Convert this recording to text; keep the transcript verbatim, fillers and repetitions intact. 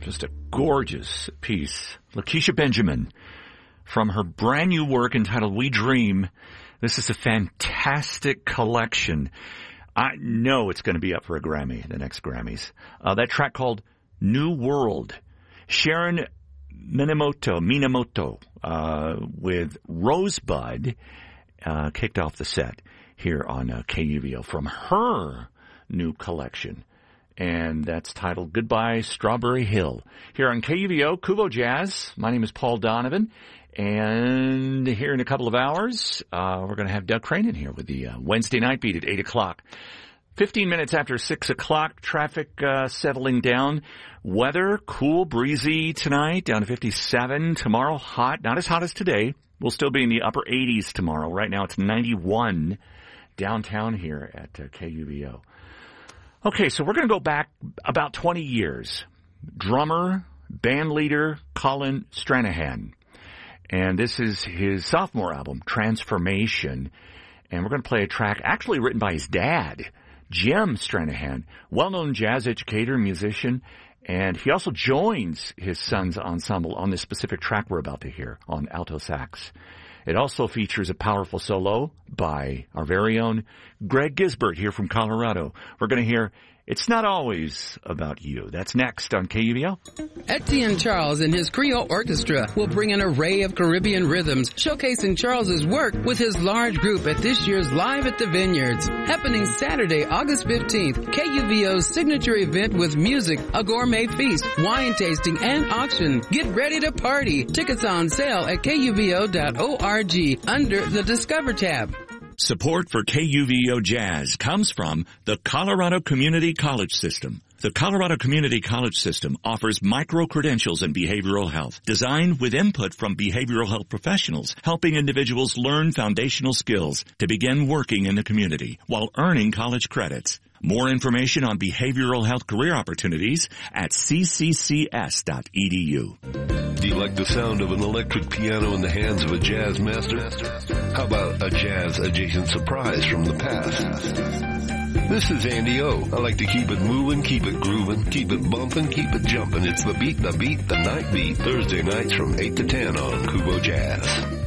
Just a gorgeous piece. Lakeisha Benjamin, from her brand new work entitled We Dream. This is a fantastic collection. I know it's going to be up for a Grammy, the next Grammys. Uh, that track called New World. Sharon Minamoto, Minamoto uh, with Rosebud uh, kicked off the set here on uh, K U V O from her new collection. And that's titled Goodbye Strawberry Hill. Here on K U V O, Kubo Jazz. My name is Paul Donovan. And here in a couple of hours, uh, we're going to have Doug Crane in here with the uh, Wednesday Night Beat at eight o'clock. Fifteen minutes after six o'clock, traffic uh, settling down. Weather, cool, breezy tonight, down to fifty-seven. Tomorrow, hot. Not as hot as today. We'll still be in the upper eighties tomorrow. Right now, it's ninety-one downtown here at uh, K U V O. Okay, so we're going to go back about twenty years. Drummer, band leader, Colin Stranahan. And this is his sophomore album, Transformation. And we're going to play a track actually written by his dad, Jim Stranahan, well-known jazz educator, musician. And he also joins his son's ensemble on this specific track we're about to hear on alto sax. It also features a powerful solo by our very own Greg Gisbert here from Colorado. We're going to hear It's Not Always About You. That's next on K U V O. Etienne Charles and his Creole Orchestra will bring an array of Caribbean rhythms, showcasing Charles's work with his large group at this year's Live at the Vineyards. Happening Saturday, August fifteenth, K U V O's signature event with music, a gourmet feast, wine tasting, and auction. Get ready to party. Tickets on sale at K U V O dot org under the Discover tab. Support for K U V O Jazz comes from the Colorado Community College System. The Colorado Community College System offers micro-credentials in behavioral health, designed with input from behavioral health professionals, helping individuals learn foundational skills to begin working in the community while earning college credits. More information on behavioral health career opportunities at c c c s dot e d u. Do you like the sound of an electric piano in the hands of a jazz master? How about a jazz-adjacent surprise from the past? This is Andy O. I like to keep it moving, keep it grooving, keep it bumping, keep it jumping. It's the beat, the beat, the night beat. Thursday nights from eight to ten on Kubo Jazz.